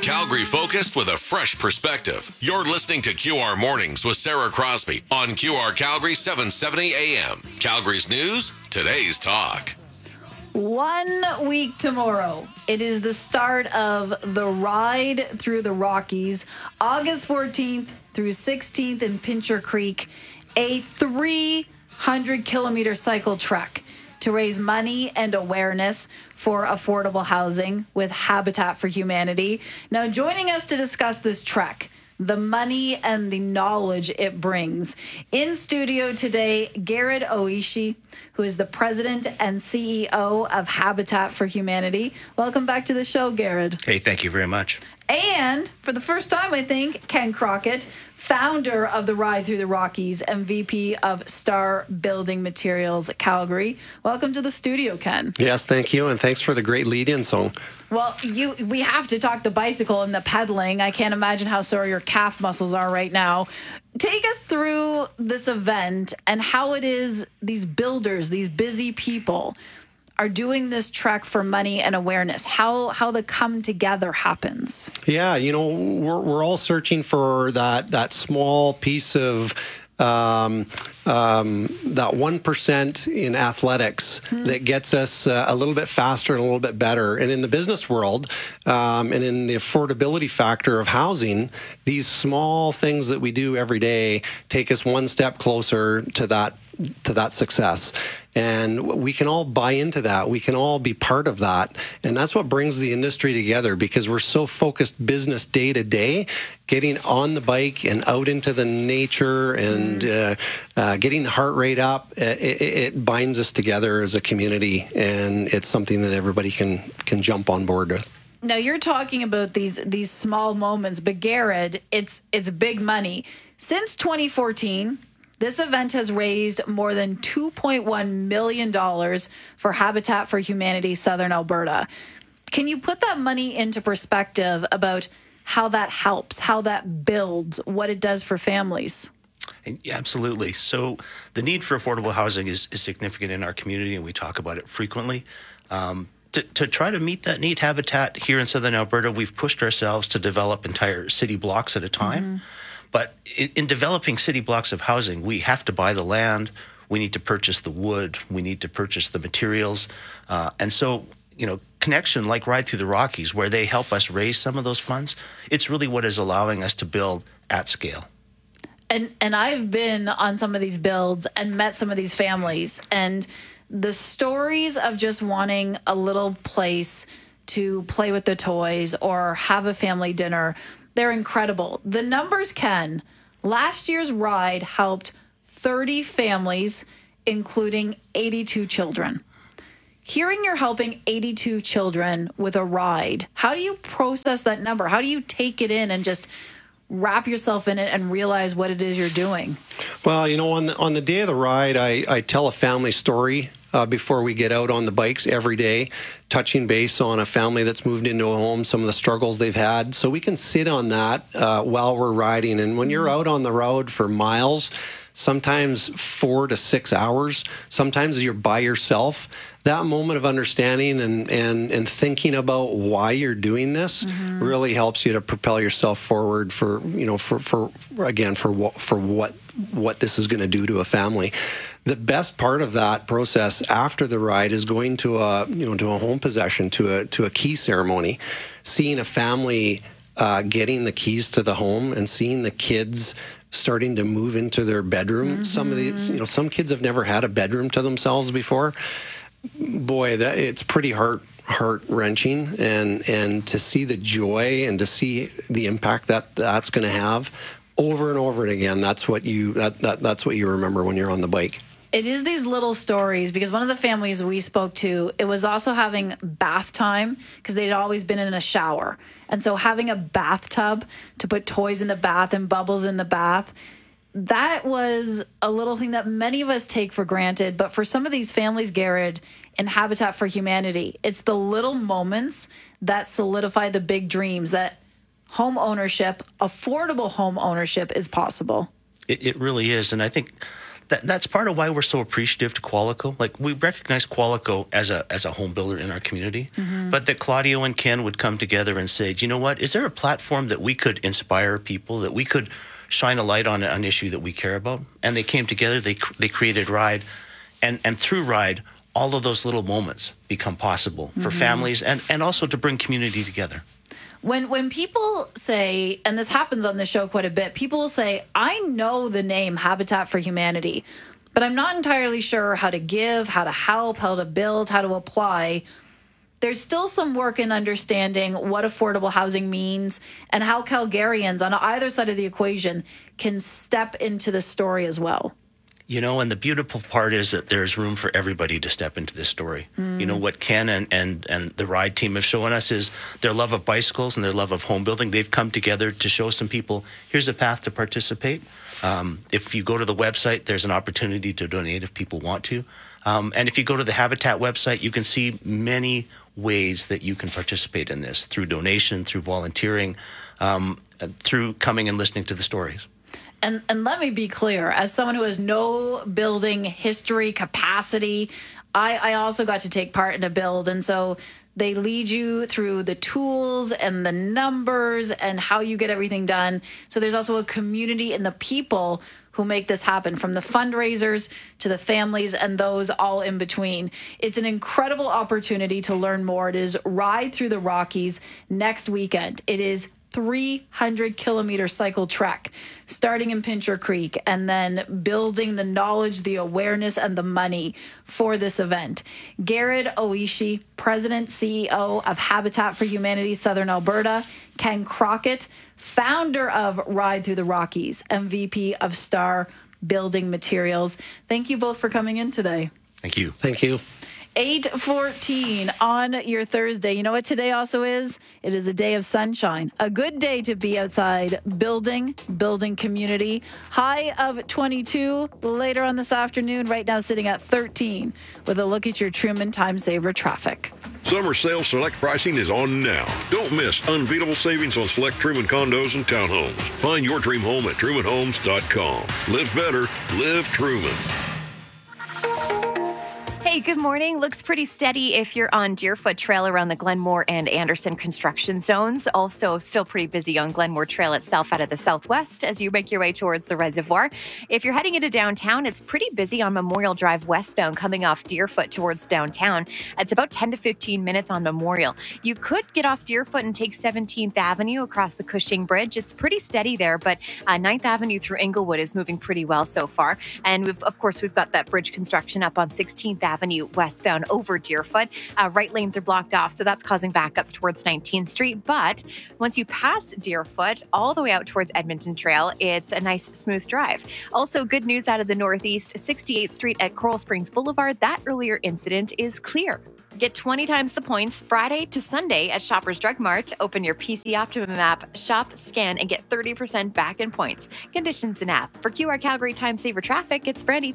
Calgary focused with a fresh perspective. You're listening to QR Mornings with Sarah Crosby on QR Calgary 770 AM. Calgary's news, today's talk. 1 week tomorrow. It is the start of the Ride Through the Rockies, August 14th through 16th in Pincher Creek, a 300-kilometer cycle trek to raise money and awareness for affordable housing with Habitat for Humanity. Now, joining us to discuss this trek, the money and the knowledge it brings. In studio today, Garrett Oishi, who is the president and CEO of Habitat for Humanity. Welcome back to the show, Garrett. Hey, thank you very much. And for the first time, I think, Ken Crockett, founder of the Ride Through the Rockies and VP of Star Building Materials at Calgary. Welcome to the studio, Ken. Yes, thank you, and thanks for the great lead-in song. Well, we have to talk the bicycle and the pedaling. I can't imagine how sore your calf muscles are right now. Take us through this event and how it is these builders, these busy people, are doing this trek for money and awareness, how the come together happens. Yeah, you know, we're all searching for that small piece of that 1% in athletics that gets us a little bit faster and a little bit better. And in the business world, and in the affordability factor of housing, these small things that we do every day take us one step closer to that success. And we can all buy into that. We can all be part of that. And that's what brings the industry together, because we're so focused business day to day, getting on the bike and out into the nature and getting the heart rate up. It binds us together as a community, and it's something that everybody can jump on board with. Now, you're talking about these small moments, but Garrett, it's big money. Since 2014, this event has raised more than $2.1 million for Habitat for Humanity Southern Alberta. Can you put that money into perspective about how that helps, how that builds, what it does for families? Yeah, absolutely. So the need for affordable housing is significant in our community, and we talk about it frequently. To try to meet that need, Habitat here in Southern Alberta, we've pushed ourselves to develop entire city blocks at a time. Mm-hmm. But in developing city blocks of housing, we have to buy the land, we need to purchase the wood, we need to purchase the materials. And so, you know, connection like Ride Through the Rockies, where they help us raise some of those funds, it's really what is allowing us to build at scale. And I've been on some of these builds and met some of these families, and the stories of just wanting a little place to play with the toys or have a family dinner, they're incredible. The numbers, Ken, last year's ride helped 30 families, including 82 children. Hearing you're helping 82 children with a ride, how do you process that number? How do you take it in and just wrap yourself in it and realize what it is you're doing? Well, you know, on the day of the ride, I tell a family story before we get out on the bikes every day, touching base on a family that's moved into a home, some of the struggles they've had. So we can sit on that while we're riding. And when you're out on the road for miles, sometimes 4 to 6 hours, sometimes you're by yourself, that moment of understanding and thinking about why you're doing this really helps you to propel yourself forward for what this is going to do to a family. The best part of that process after the ride is going to a home possession, to a key ceremony, seeing a family getting the keys to the home and seeing the kids starting to move into their bedroom. Some of these, some kids have never had a bedroom to themselves before. Boy, it's pretty heart-wrenching, and to see the joy and to see the impact that's going to have over and over again. That's what you remember when you're on the bike. It is these little stories, because one of the families we spoke to, it was also having bath time because they'd always been in a shower. And so having a bathtub to put toys in the bath and bubbles in the bath, that was a little thing that many of us take for granted. But for some of these families, Garrett, in Habitat for Humanity, it's the little moments that solidify the big dreams that home ownership, affordable home ownership, is possible. It really is. And I think That's part of why we're so appreciative to Qualico. Like, we recognize Qualico as a home builder in our community, but that Claudio and Ken would come together and say, do you know what? Is there a platform that we could inspire people, that we could shine a light on an issue that we care about? And they came together. They created Ride, and through Ride, all of those little moments become possible for families and also to bring community together. When people say, and this happens on the show quite a bit, people will say, I know the name Habitat for Humanity, but I'm not entirely sure how to give, how to help, how to build, how to apply. There's still some work in understanding what affordable housing means and how Calgarians on either side of the equation can step into the story as well. You know, and the beautiful part is that there's room for everybody to step into this story. You know, what Ken and the Ride team have shown us is their love of bicycles and their love of home building. They've come together to show some people, here's a path to participate. If you go to the website, there's an opportunity to donate if people want to. And if you go to the Habitat website, you can see many ways that you can participate in this, through donation, through volunteering, through coming and listening to the stories. And let me be clear, as someone who has no building history, capacity, I also got to take part in a build. And so they lead you through the tools and the numbers and how you get everything done. So there's also a community and the people who make this happen, from the fundraisers to the families and those all in between. It's an incredible opportunity to learn more. It is Ride Through the Rockies next weekend. It is 300-kilometer cycle trek starting in Pincher Creek and then building the knowledge, the awareness, and the money for this event. Garrett Oishi, President, CEO of Habitat for Humanity Southern Alberta, Ken Crockett, founder of Ride Through the Rockies, and VP of Star Building Materials. Thank you both for coming in today. Thank you. Thank you. 8:14 on your Thursday. You know what today also is? It is a day of sunshine. A good day to be outside building community. High of 22 later on this afternoon. Right now sitting at 13 with a look at your Truman Time Saver traffic. Summer sale select pricing is on now. Don't miss unbeatable savings on select Truman condos and townhomes. Find your dream home at trumanhomes.com. Live better. Live Truman. Hey, good morning. Looks pretty steady if you're on Deerfoot Trail around the Glenmore and Anderson construction zones. Also, still pretty busy on Glenmore Trail itself out of the southwest as you make your way towards the reservoir. If you're heading into downtown, it's pretty busy on Memorial Drive westbound coming off Deerfoot towards downtown. It's about 10 to 15 minutes on Memorial. You could get off Deerfoot and take 17th Avenue across the Cushing Bridge. It's pretty steady there, but 9th Avenue through Inglewood is moving pretty well so far. And we've got that bridge construction up on 16th Avenue westbound over Deerfoot. Right lanes are blocked off, so that's causing backups towards 19th Street. But once you pass Deerfoot all the way out towards Edmonton Trail, it's a nice, smooth drive. Also, good news out of the northeast, 68th Street at Coral Springs Boulevard. That earlier incident is clear. Get 20 times the points Friday to Sunday at Shoppers Drug Mart. Open your PC Optimum app, shop, scan, and get 30% back in points. Conditions in app. For QR Calgary Time Saver Traffic, it's Brandy.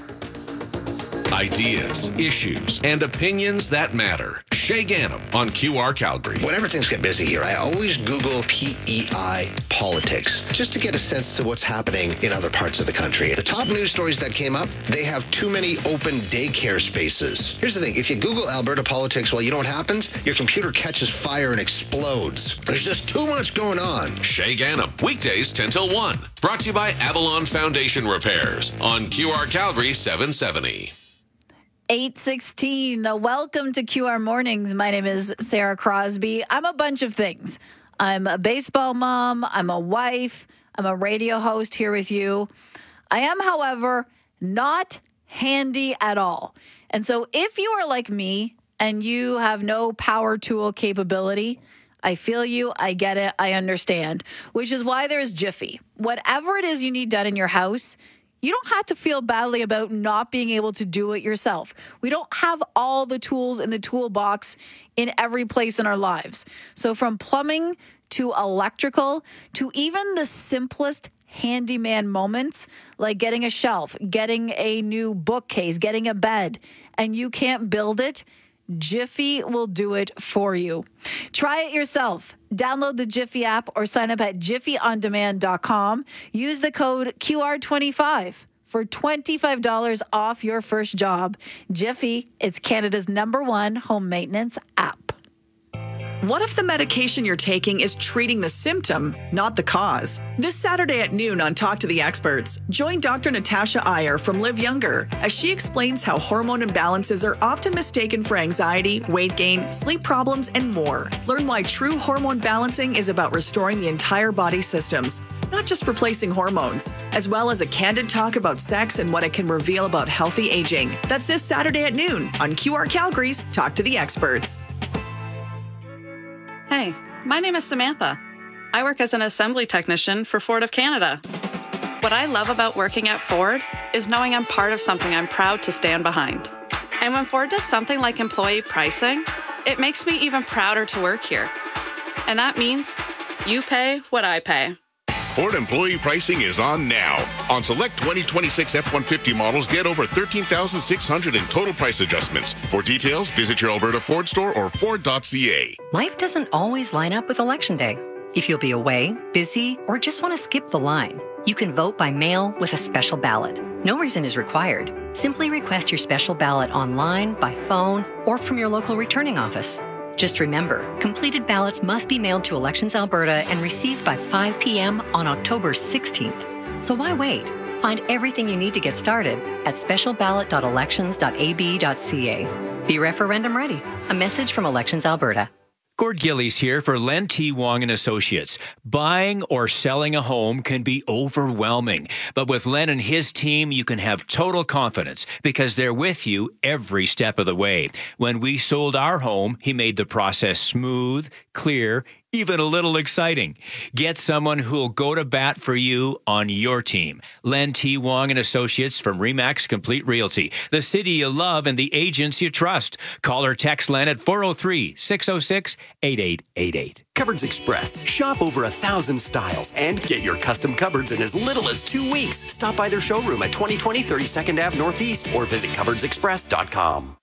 Ideas, issues, and opinions that matter. Shay Ganem on QR Calgary. Whenever things get busy here, I always Google PEI politics just to get a sense to what's happening in other parts of the country. The top news stories that came up, they have too many open daycare spaces. Here's the thing. If you Google Alberta politics, well, you know what happens? Your computer catches fire and explodes. There's just too much going on. Shay Ganem, weekdays 10 till 1. Brought to you by Avalon Foundation Repairs on QR Calgary 770. 8:16. Welcome to QR Mornings. My name is Sarah Crosby. I'm a bunch of things. I'm a baseball mom. I'm a wife. I'm a radio host here with you. I am, however, not handy at all. And so if you are like me and you have no power tool capability, I feel you. I get it. I understand. Which is why there's Jiffy. Whatever it is you need done in your house, you don't have to feel badly about not being able to do it yourself. We don't have all the tools in the toolbox in every place in our lives. So from plumbing to electrical to even the simplest handyman moments, like getting a shelf, getting a new bookcase, getting a bed, and you can't build it, Jiffy will do it for you. Try it yourself. Download the Jiffy app or sign up at jiffyondemand.com. Use the code QR25 for $25 off your first job. Jiffy, it's Canada's #1 home maintenance app. What if the medication you're taking is treating the symptom, not the cause? This Saturday at noon on Talk to the Experts, join Dr. Natasha Iyer from Live Younger as she explains how hormone imbalances are often mistaken for anxiety, weight gain, sleep problems, and more. Learn why true hormone balancing is about restoring the entire body systems, not just replacing hormones, as well as a candid talk about sex and what it can reveal about healthy aging. That's this Saturday at noon on QR Calgary's Talk to the Experts. Hey, my name is Samantha. I work as an assembly technician for Ford of Canada. What I love about working at Ford is knowing I'm part of something I'm proud to stand behind. And when Ford does something like employee pricing, it makes me even prouder to work here. And that means you pay what I pay. Ford employee pricing is on now. On select 2026 F-150 models, get over $13,600 in total price adjustments. For details, visit your Alberta Ford store or Ford.ca. Life doesn't always line up with Election Day. If you'll be away, busy, or just want to skip the line, you can vote by mail with a special ballot. No reason is required. Simply request your special ballot online, by phone, or from your local returning office. Just remember, completed ballots must be mailed to Elections Alberta and received by 5 p.m. on October 16th. So why wait? Find everything you need to get started at specialballot.elections.ab.ca. Be referendum ready. A message from Elections Alberta. Gord Gillies here for Len T. Wong and Associates. Buying or selling a home can be overwhelming, but with Len and his team, you can have total confidence because they're with you every step of the way. When we sold our home, he made the process smooth, clear, even a little exciting. Get someone who'll go to bat for you on your team. Len T. Wong and Associates from RE/MAX Complete Realty. The city you love and the agents you trust. Call or text Len at 403-606-8888. Cupboards Express. Shop over 1,000 styles and get your custom cupboards in as little as 2 weeks. Stop by their showroom at 2020 32nd Ave Northeast or visit cupboardsexpress.com.